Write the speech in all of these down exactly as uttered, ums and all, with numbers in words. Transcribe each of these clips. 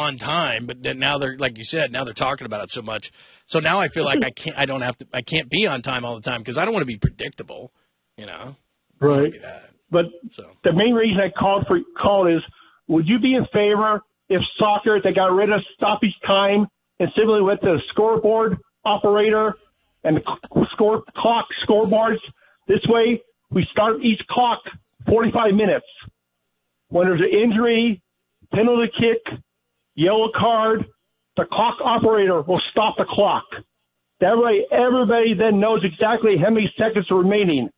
on time, but then now they're, like you said, now they're talking about it so much. So now I feel like I can't, I don't have to, I can't be on time all the time because I don't want to be predictable, you know? Right. But so. the main reason I called for called is, would you be in favor if soccer, they got rid of stoppage time and simply with the scoreboard operator and the score clock scoreboards? This way, we start each clock forty-five minutes. When there's an injury, penalty kick, yellow card, the clock operator will stop the clock. That way, everybody then knows exactly how many seconds are remaining.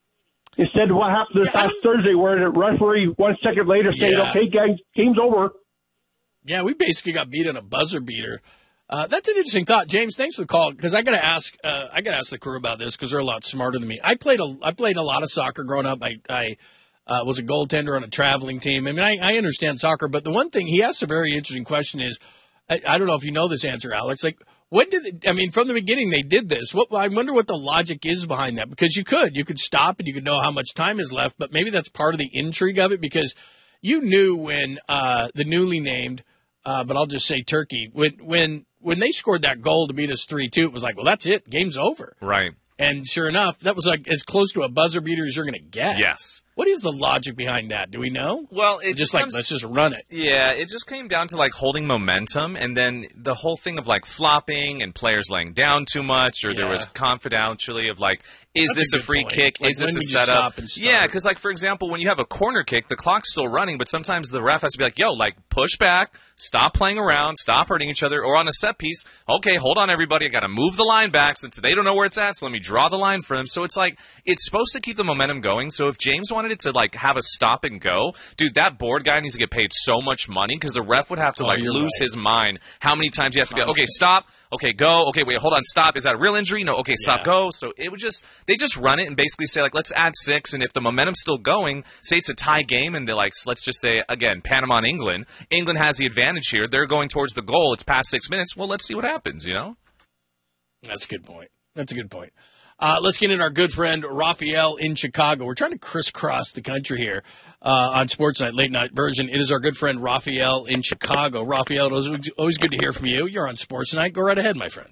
Instead of what happened this last Thursday where the referee one second later said, Yeah. okay, guys, game's over. Yeah, we basically got beat on a buzzer beater. Uh, that's an interesting thought, James. Thanks for the call because I got to ask. Uh, I got to ask the crew about this because they're a lot smarter than me. I played a I played a lot of soccer growing up. I I uh, was a goaltender on a traveling team. I mean, I, I understand soccer, but the one thing he asked a very interesting question is, I, I don't know if you know this answer, Alex. Like, when did it, I mean from the beginning they did this? What I wonder what the logic is behind that because you could you could stop and you could know how much time is left, but maybe that's part of the intrigue of it because you knew when uh, the newly named. Uh, but I'll just say Turkey. When when when they scored that goal to beat us three two, it was like, well, that's it. Game's over. Right. And sure enough, that was like as close to a buzzer beater as you're going to get. Yes. What is the logic behind that? Do we know? Well, it just, just like, comes, let's just run it. Yeah, it just came down to, like, holding momentum, and then the whole thing of, like, flopping and players laying down too much, or Yeah. there was confidentially of, like, is That's this a a, good free point. kick? Like, is when this a would you setup? stop and start? Yeah, because, like, for example, when you have a corner kick, the clock's still running, but sometimes the ref has to be like, yo, like, push back, stop playing around, stop hurting each other, or on a set piece, okay, hold on, everybody, I got to move the line back since they don't know where it's at, so let me draw the line for them. So it's like, it's supposed to keep the momentum going, so if James wanted it to, like, have a stop and go, dude, that board guy needs to get paid so much money because the ref would have to, Oh, like, you're lose right. his mind how many times you have to be, okay, Constant. stop, okay, go, okay, wait, hold on, stop, is that a real injury? No, okay, stop, Yeah. go. So it would just, they just run it and basically say, like, let's add six, and if the momentum's still going, say it's a tie game, and they're like, let's just say, again, Panama and England, England has the advantage here, they're going towards the goal, it's past six minutes, well, let's see what happens, you know? That's a good point. That's a good point. Uh, let's get in our good friend Raphael in Chicago. We're trying to crisscross the country here uh, on Sports Night, late night version. It is our good friend Raphael in Chicago. Raphael, it was always good to hear from you. You're on Sports Night. Go right ahead, my friend.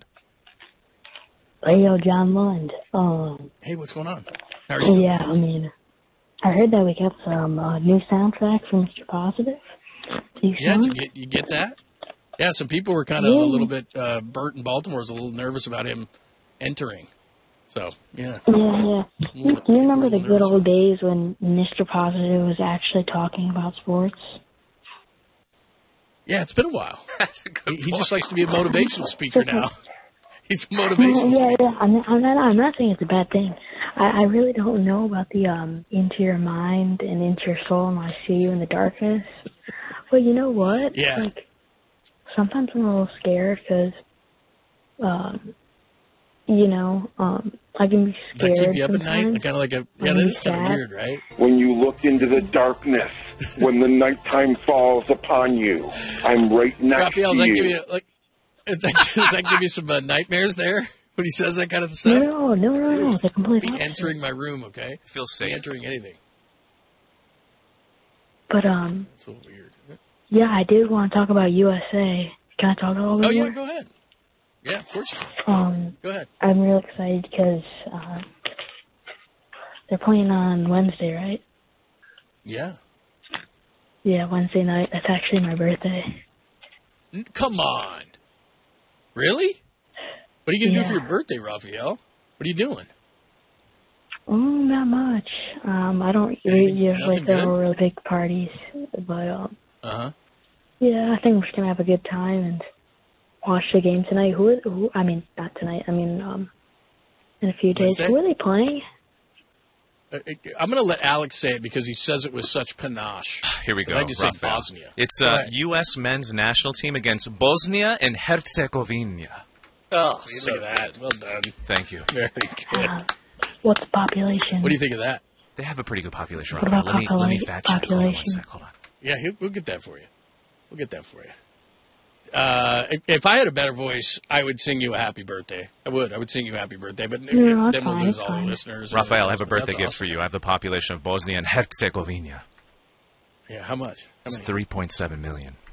Hey, yo, John Lund. Um, hey, what's going on? How are you? Yeah, I mean, I heard that we got some uh, new soundtrack from Mister Positive. You Yeah, sure? did you get, you get that? Yeah, some people were kind of Yeah. a little bit, uh, Bert in Baltimore was a little nervous about him entering. So, yeah. Yeah, yeah. Little- Do you remember the little good nervous. old days when Mister Positive was actually talking about sports? Yeah, it's been a while. That's a good He, he point. just likes to be a motivational speaker now. He's a motivational yeah, speaker. yeah. I'm not, I'm not. I'm not saying it's a bad thing. I, I really don't know about the um into your mind and into your soul, and I see you in the darkness. But you know what? Yeah. Like sometimes I'm a little scared because, um, you know, um, I can be Does that scared keep you up at night? sometimes. Kind of like a, yeah, when that you is kind of chat. weird, right? When you looked into the darkness, when the nighttime falls upon you, I'm right next Raphael, to does that you. give you, like, does that, does that give you some uh, nightmares there when he says that kind of No, stuff? no, no, no, no. It's a complete Be opposite. entering my room, okay? Feel Be safe. entering anything. But um, It's a little weird, isn't it? yeah, I did want to talk about U S A. Can I talk a little bit Oh, yeah, more? go ahead. Yeah, of course you can. Um, Go ahead. I'm real excited because uh, they're playing on Wednesday, right? Yeah. Yeah, Wednesday night. That's actually my birthday. N- Come on. Really? What are you going to Yeah. do for your birthday, Raphael? What are you doing? Oh, not much. Um, I don't Anything- usually nothing good? throw really big parties, but um, Uh-huh. yeah, I think we're just gonna have a good time and watch the game tonight. Who? Are, who? I mean, not tonight. I mean, um, in a few days. Wednesday? Who are they playing? Uh, I'm going to let Alex say it because he says it with such panache. Here we go. I just said Raphael. Bosnia. It's Go uh, ahead. U S men's national team against Bosnia and Herzegovina. Oh, look at that. Well done. Thank you. Very good. Uh, what's the population? What do you think of that? They have a pretty good population, What Raphael. about Let me, let me popula- fact check. Hold on one population? sec. Hold on. Yeah, he'll, we'll get that for you. We'll get that for you. Uh, if, if I had a better voice, I would sing you a happy birthday. I would. I would sing you a happy birthday, but No, then we'll fine, lose all fine. the listeners. Raphael, I have a birthday That's gift awesome. for you. I have the population of Bosnia and Herzegovina. Yeah, how much? How It's many? three point seven million.